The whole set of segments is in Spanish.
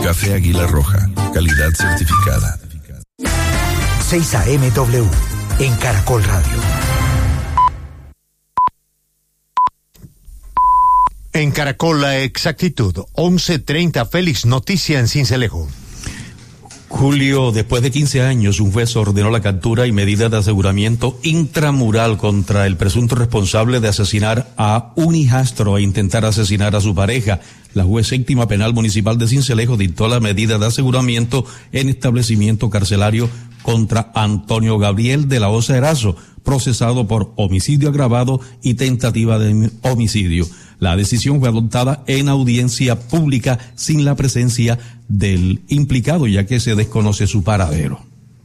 Café Águila Roja, calidad certificada. 6 AM-W, en Caracol Radio. En Caracol, la exactitud, 11:30, Félix, noticia en Sincelejo. Julio, después de 15 años, un juez ordenó la captura y medida de aseguramiento intramural contra el presunto responsable de asesinar a un hijastro e intentar asesinar a su pareja. La juez séptima penal municipal de Sincelejo dictó la medida de aseguramiento en establecimiento carcelario contra Antonio Gabriel de la Osa Erazo, procesado por homicidio agravado y tentativa de homicidio. La decisión fue adoptada en audiencia pública sin la presencia del implicado, ya que se desconoce su paradero.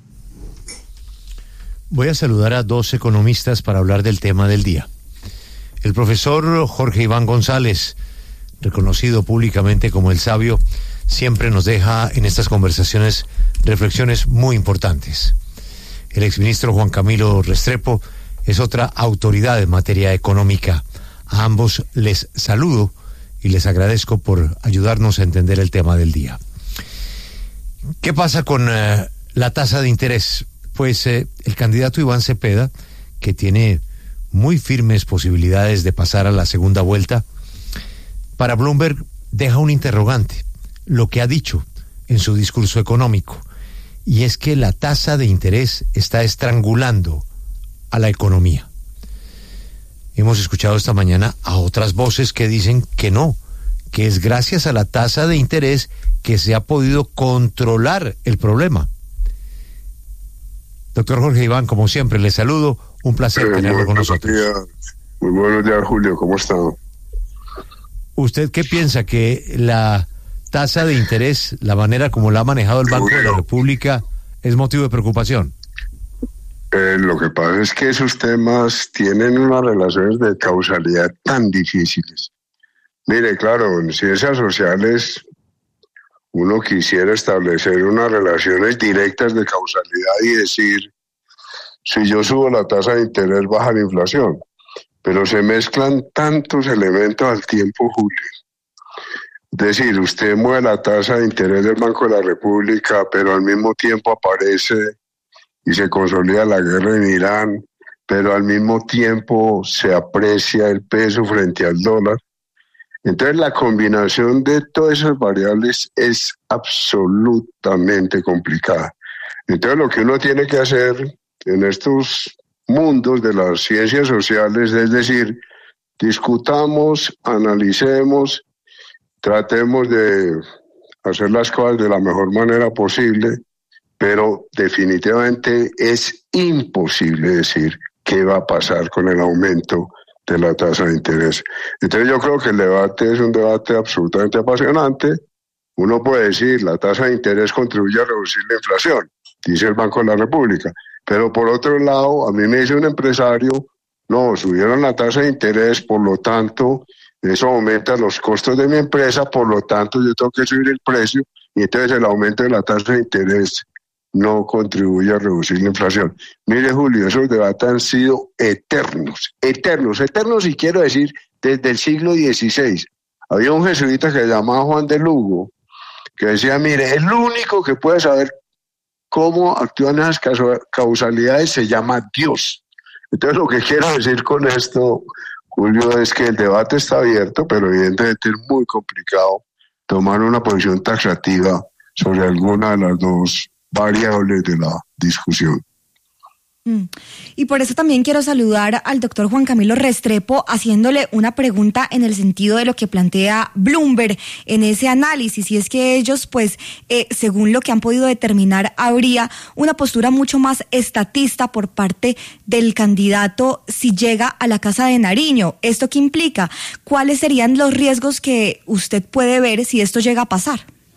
Voy a saludar a dos economistas para hablar del tema del día. El profesor Jorge Iván González, reconocido públicamente como el sabio, siempre nos deja en estas conversaciones reflexiones muy importantes. El exministro Juan Camilo Restrepo es otra autoridad en materia económica. A ambos les saludo y les agradezco por ayudarnos a entender el tema del día. ¿Qué pasa con la tasa de interés? Pues el candidato Iván Cepeda, que tiene muy firmes posibilidades de pasar a la segunda vuelta, para Bloomberg deja un interrogante, lo que ha dicho en su discurso económico, y es que la tasa de interés está estrangulando a la economía. Hemos escuchado esta mañana a otras voces que dicen que no, que es gracias a la tasa de interés que se ha podido controlar el problema. Doctor Jorge Iván, como siempre, le saludo. Un placer tenerlo con nosotros. Muy buenos días, Julio. ¿Cómo está? ¿Usted qué piensa? ¿Que la tasa de interés, la manera como la ha manejado el Banco de la República, es motivo de preocupación? Lo que pasa es que esos temas tienen unas relaciones de causalidad tan difíciles. Mire, claro, en ciencias sociales uno quisiera establecer unas relaciones directas de causalidad y decir, si yo subo la tasa de interés, baja la inflación. Pero se mezclan tantos elementos al tiempo, Julio. Es decir, usted mueve la tasa de interés del Banco de la República, pero al mismo tiempo aparece y se consolida la guerra en Irán, pero al mismo tiempo se aprecia el peso frente al dólar. Entonces la combinación de todas esas variables es absolutamente complicada. Entonces lo que uno tiene que hacer en estos mundos de las ciencias sociales es decir, discutamos, analicemos, tratemos de hacer las cosas de la mejor manera posible, pero definitivamente es imposible decir qué va a pasar con el aumento de la tasa de interés. Entonces yo creo que el debate es un debate absolutamente apasionante. Uno puede decir, la tasa de interés contribuye a reducir la inflación, dice el Banco de la República. Pero por otro lado, a mí me dice un empresario, no, subieron la tasa de interés, por lo tanto, eso aumenta los costos de mi empresa, por lo tanto yo tengo que subir el precio, y entonces el aumento de la tasa de interés no contribuye a reducir la inflación. Mire, Julio, esos debates han sido eternos, y quiero decir, desde el siglo XVI. Había un jesuita que se llamaba Juan de Lugo, que decía, mire, el único que puede saber cómo actúan esas causalidades se llama Dios. Entonces lo que quiero decir con esto, Julio, es que el debate está abierto, pero evidentemente es muy complicado tomar una posición taxativa sobre alguna de las dos variables de la discusión. Y por eso también quiero saludar al doctor Juan Camilo Restrepo, haciéndole una pregunta en el sentido de lo que plantea Bloomberg en ese análisis, y es que ellos, pues, según lo que han podido determinar, habría una postura mucho más estatista por parte del candidato si llega a la Casa de Nariño. ¿Esto qué implica? ¿Cuáles serían los riesgos que usted puede ver si esto llega a pasar?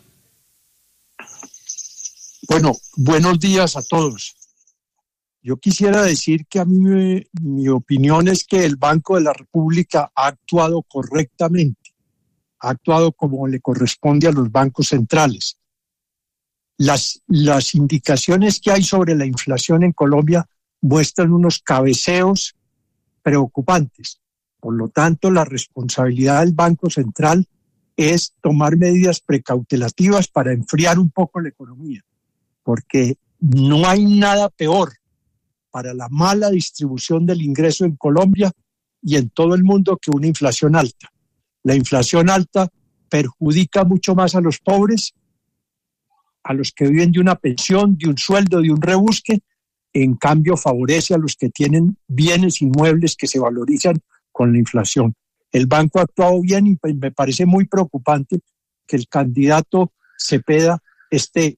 Bueno, buenos días a todos. Yo quisiera decir que a mí mi opinión es que el Banco de la República ha actuado correctamente, ha actuado como le corresponde a los bancos centrales. Las indicaciones que hay sobre la inflación en Colombia muestran unos cabeceos preocupantes. Por lo tanto, la responsabilidad del Banco Central es tomar medidas precautelativas para enfriar un poco la economía, porque no hay nada peor para la mala distribución del ingreso en Colombia y en todo el mundo que una inflación alta. La inflación alta perjudica mucho más a los pobres, a los que viven de una pensión, de un sueldo, de un rebusque. En cambio favorece a los que tienen bienes inmuebles que se valorizan con la inflación. El banco ha actuado bien y me parece muy preocupante que el candidato Cepeda esté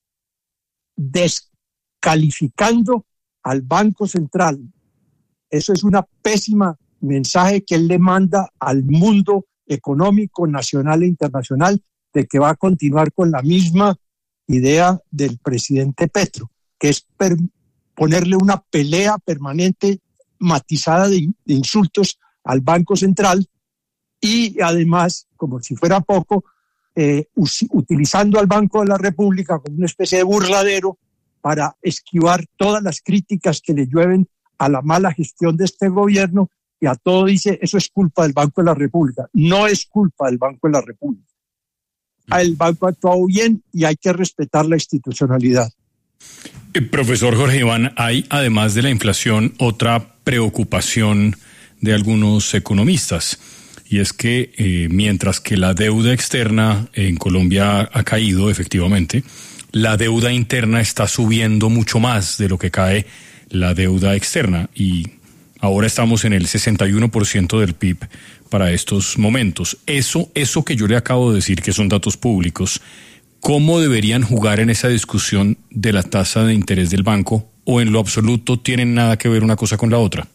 descalificando al Banco Central. Eso es una pésima mensaje que él le manda al mundo económico nacional e internacional de que va a continuar con la misma idea del presidente Petro, que es ponerle una pelea permanente matizada de insultos al Banco Central y además, como si fuera poco, utilizando al Banco de la República como una especie de burladero para esquivar todas las críticas que le llueven a la mala gestión de este gobierno, y a todo dice, eso es culpa del Banco de la República. No es culpa del Banco de la República. El banco ha actuado bien y hay que respetar la institucionalidad. Profesor Jorge Iván, hay además de la inflación otra preocupación de algunos economistas, y es que mientras que la deuda externa en Colombia ha caído efectivamente, la deuda interna está subiendo mucho más de lo que cae la deuda externa, y ahora estamos en el 61% del PIB para estos momentos. Eso que yo le acabo de decir, que son datos públicos, ¿cómo deberían jugar en esa discusión de la tasa de interés del banco, o en lo absoluto tienen nada que ver una cosa con la otra?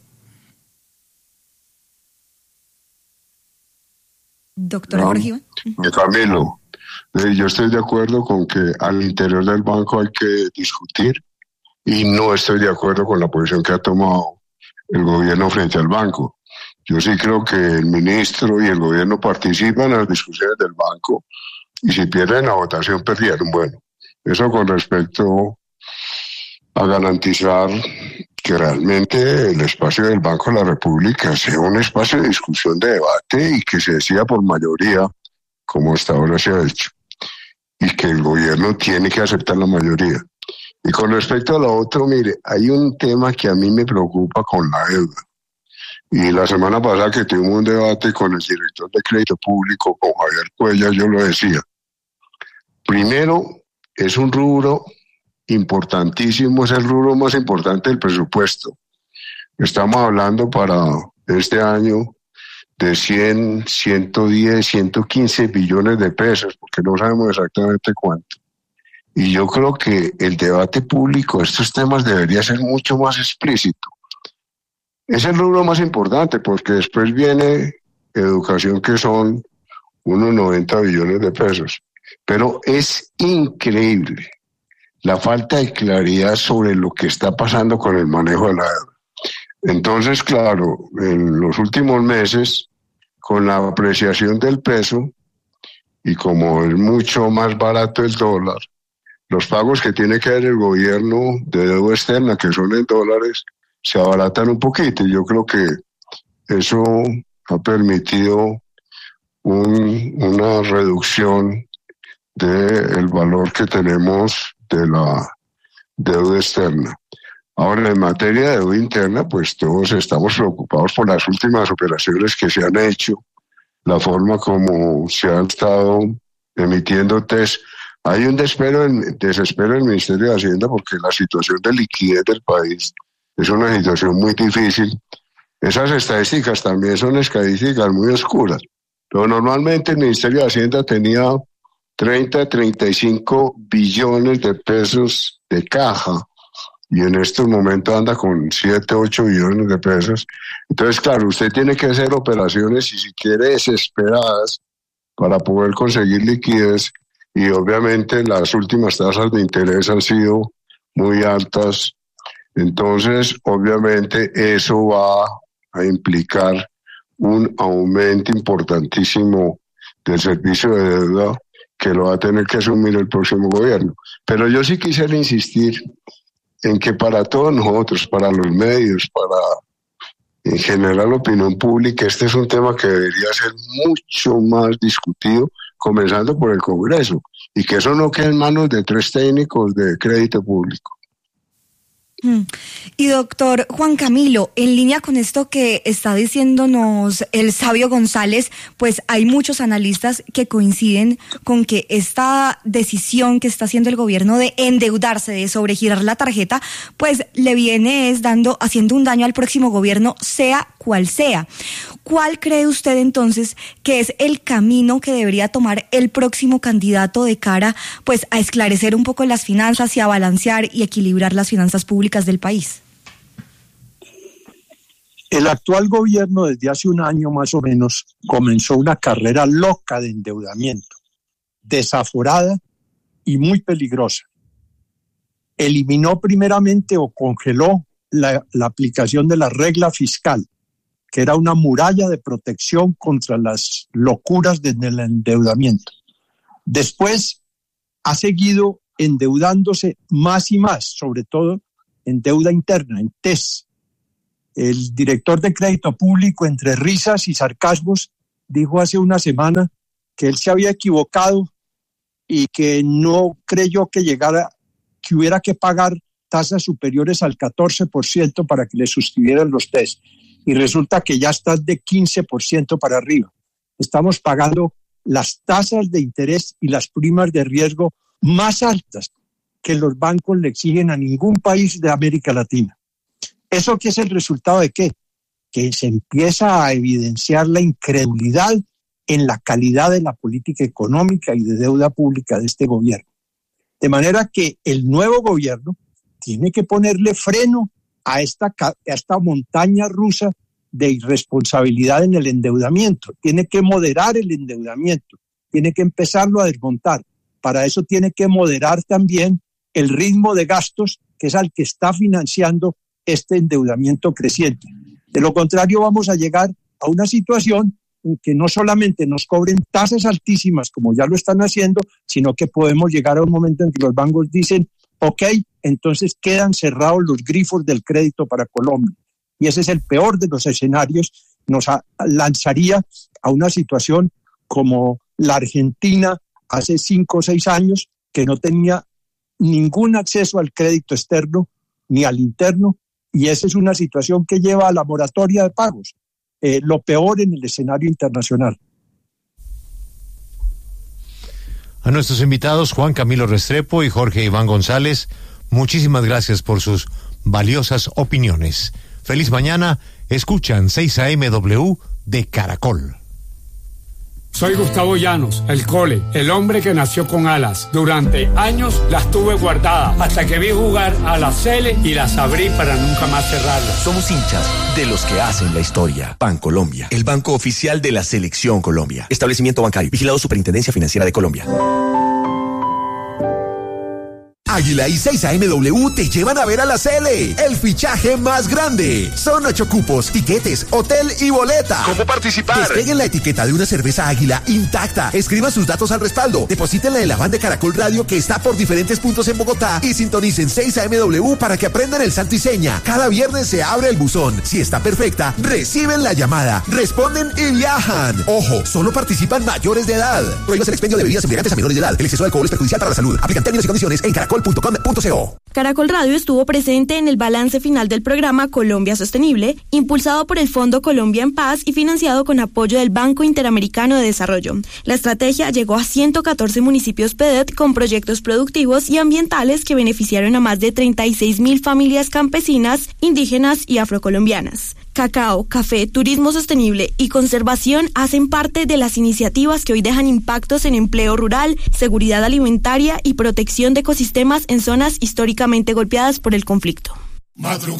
Doctor Jorge Iván. Camilo, yo estoy de acuerdo con que al interior del banco hay que discutir, y no estoy de acuerdo con la posición que ha tomado el gobierno frente al banco. Yo sí creo que el ministro y el gobierno participan en las discusiones del banco, y si pierden la votación, perdieron. Bueno, eso con respecto a garantizar que realmente el espacio del Banco de la República sea un espacio de discusión, de debate, y que se decida por mayoría, como hasta ahora se ha hecho, y que el gobierno tiene que aceptar la mayoría. Y con respecto a lo otro, mire, hay un tema que a mí me preocupa con la deuda. Y la semana pasada que tuvimos un debate con el director de Crédito Público, con Javier Cuellar, yo lo decía. Primero, es un rubro importantísimo, es el rubro más importante del presupuesto. Estamos hablando para este año de 100, 110, 115 billones de pesos, porque no sabemos exactamente cuánto. Y yo creo que el debate público de estos temas debería ser mucho más explícito. Es el rubro más importante, porque después viene educación, que son unos 90 billones de pesos. Pero es increíble la falta de claridad sobre lo que está pasando con el manejo de la deuda. Entonces, claro, en los últimos meses, con la apreciación del peso, y como es mucho más barato el dólar, los pagos que tiene que hacer el gobierno de deuda externa, que son en dólares, se abaratan un poquito. Y yo creo que eso ha permitido una reducción del valor que tenemos de la deuda externa. Ahora, en materia de deuda interna, pues todos estamos preocupados por las últimas operaciones que se han hecho, la forma como se han estado emitiendo test. Hay un desespero en el Ministerio de Hacienda, porque la situación de liquidez del país es una situación muy difícil. Esas estadísticas también son estadísticas muy oscuras, pero normalmente el Ministerio de Hacienda tenía 30, 35 billones de pesos de caja, y en estos momentos anda con 7, 8 billones de pesos. Entonces, claro, usted tiene que hacer operaciones, y si quiere, desesperadas, para poder conseguir liquidez, y obviamente las últimas tasas de interés han sido muy altas. Entonces, obviamente, eso va a implicar un aumento importantísimo del servicio de deuda, que lo va a tener que asumir el próximo gobierno. Pero yo sí quisiera insistir en que para todos nosotros, para los medios, para en general la opinión pública, este es un tema que debería ser mucho más discutido, comenzando por el Congreso, y que eso no quede en manos de 3 técnicos de crédito público. Y doctor Juan Camilo, en línea con esto que está diciéndonos el sabio González, pues hay muchos analistas que coinciden con que esta decisión que está haciendo el gobierno de endeudarse, de sobregirar la tarjeta, pues le viene haciendo un daño al próximo gobierno, sea cual sea. ¿Cuál cree usted entonces que es el camino que debería tomar el próximo candidato de cara pues a esclarecer un poco las finanzas y a balancear y equilibrar las finanzas públicas del país? El actual gobierno desde hace un año más o menos comenzó una carrera loca de endeudamiento, desaforada y muy peligrosa. Eliminó primeramente o congeló la aplicación de la regla fiscal, que era una muralla de protección contra las locuras del endeudamiento. Después ha seguido endeudándose más y más, sobre todo en deuda interna, en TES. El director de crédito público, entre risas y sarcasmos, dijo hace una semana que él se había equivocado y que no creyó que hubiera que pagar tasas superiores al 14% para que le suscribieran los TES. Y resulta que ya está de 15% para arriba. Estamos pagando las tasas de interés y las primas de riesgo más altas que los bancos le exigen a ningún país de América Latina. ¿Eso qué es el resultado de qué? Que se empieza a evidenciar la incredulidad en la calidad de la política económica y de deuda pública de este gobierno. De manera que el nuevo gobierno tiene que ponerle freno a esta montaña rusa de irresponsabilidad en el endeudamiento. Tiene que moderar el endeudamiento, tiene que empezarlo a desmontar. Para eso tiene que moderar también el ritmo de gastos, que es al que está financiando este endeudamiento creciente. De lo contrario, vamos a llegar a una situación en que no solamente nos cobren tasas altísimas, como ya lo están haciendo, sino que podemos llegar a un momento en que los bancos dicen, ok, entonces quedan cerrados los grifos del crédito para Colombia. Y ese es el peor de los escenarios, nos lanzaría a una situación como la Argentina hace 5 o 6 años, que no tenía ningún acceso al crédito externo ni al interno, y esa es una situación que lleva a la moratoria de pagos, lo peor en el escenario internacional. A nuestros invitados Juan Camilo Restrepo y Jorge Iván González, muchísimas gracias por sus valiosas opiniones. Feliz mañana, escuchan 6 AM de Caracol. Soy Gustavo Llanos, el Cole, el hombre que nació con alas. Durante años las tuve guardadas hasta que vi jugar a la Cele y las abrí para nunca más cerrarlas. Somos hinchas de los que hacen la historia. Bancolombia, el banco oficial de la Selección Colombia. Establecimiento bancario, vigilado Superintendencia Financiera de Colombia. Águila y 6AMW te llevan a ver a la Cele, el fichaje más grande. Son 8 cupos, tiquetes, hotel y boleta. ¿Cómo participar? Despeguen la etiqueta de una cerveza Águila intacta. Escriban sus datos al respaldo. Deposítenla en la van de Caracol Radio que está por diferentes puntos en Bogotá y sintonicen 6AMW para que aprendan el santo y seña. Cada viernes se abre el buzón. Si está perfecta, reciben la llamada, responden y viajan. Ojo, solo participan mayores de edad. Prohíbas el expendio de bebidas embriagantes a menores de edad. El exceso de alcohol es perjudicial para la salud. Aplican términos y condiciones en caracol.com.co. Caracol Radio estuvo presente en el balance final del programa Colombia Sostenible, impulsado por el Fondo Colombia en Paz y financiado con apoyo del Banco Interamericano de Desarrollo. La estrategia llegó a 114 municipios PEDET con proyectos productivos y ambientales que beneficiaron a más de 36.000 familias campesinas, indígenas y afrocolombianas. Cacao, café, turismo sostenible y conservación hacen parte de las iniciativas que hoy dejan impactos en empleo rural, seguridad alimentaria y protección de ecosistemas en zonas históricamente golpeadas por el conflicto. Madrugada.